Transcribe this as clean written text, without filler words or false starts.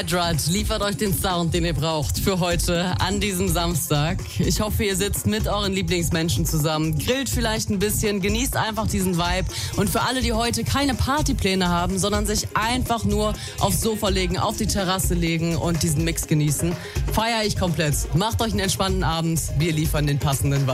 Drud liefert euch den Sound, den ihr braucht für heute an diesem Samstag. Ich hoffe, ihr sitzt mit euren Lieblingsmenschen zusammen, grillt vielleicht ein bisschen, genießt einfach diesen Vibe. Und für alle, die heute keine Partypläne haben, sondern sich einfach nur aufs Sofa legen, auf die Terrasse legen und diesen Mix genießen, feiere ich komplett. Macht euch einen entspannten Abend, wir liefern den passenden Vibe.